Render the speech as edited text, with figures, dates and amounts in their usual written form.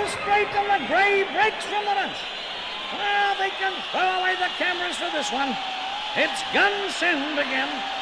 the straight, and the Grey breaks from the bunch. Well, they can throw away the cameras for this one. It's gun send again.